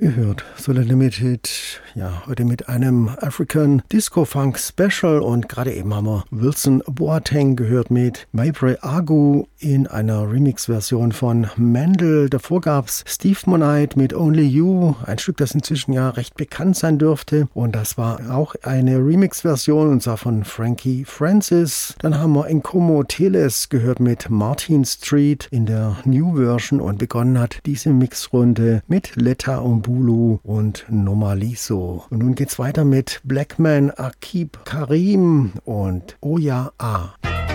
Ihr hört Solar Limited, ja, heute mit einem African Disco Funk Special und gerade eben haben wir Wilson Boateng gehört mit Maybre Agu in einer Remix-Version von Mandel. Davor gab's Steve Monite mit Only You, ein Stück, das inzwischen ja recht bekannt sein dürfte, und das war auch eine Remix-Version und zwar von Frankie Francis. Dann haben wir Nkomo Teles gehört mit Martin Street in der New Version und begonnen hat diese Mixrunde mit Letta Umbulu und Nomaliso. Und nun geht's weiter mit Blackman Akib Karim und Oya A.